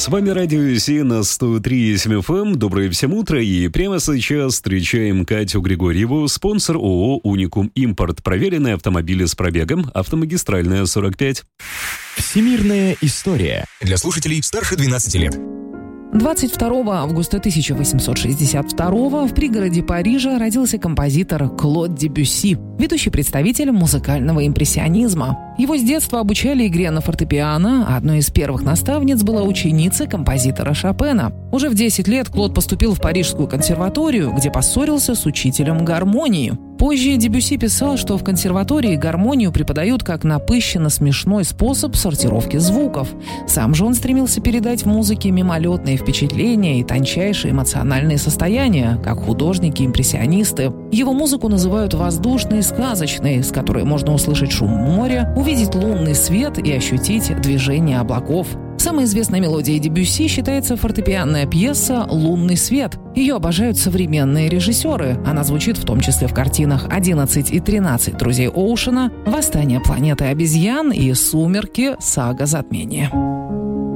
С вами Радио Си на 103.7 FM. Доброе всем утро. И прямо сейчас встречаем Катю Григорьеву, спонсор ООО «Уникум Импорт». Проверенные автомобили с пробегом. Автомагистральная, 45. Всемирная история. Для слушателей старше 12 лет. 22 августа 1862 в пригороде Парижа родился композитор Клод Дебюсси, ведущий представитель музыкального импрессионизма. Его с детства обучали игре на фортепиано, а одной из первых наставниц была ученица композитора Шопена. Уже в 10 лет Клод поступил в Парижскую консерваторию, где поссорился с учителем гармонии. Позже Дебюсси писал, что в консерватории гармонию преподают как напыщенно-смешной способ сортировки звуков. Сам же он стремился передать в музыке мимолетные впечатления и тончайшие эмоциональные состояния, как художники-импрессионисты. Его музыку называют воздушной и сказочной, с которой можно услышать шум моря, увидеть лунный свет и ощутить движение облаков. Самой известной мелодией Дебюсси считается фортепианная пьеса «Лунный свет». Ее обожают современные режиссеры. Она звучит в том числе в картинах «11 и 13 друзей Оушена», «Восстание планеты обезьян» и «Сумерки. Сага затмения».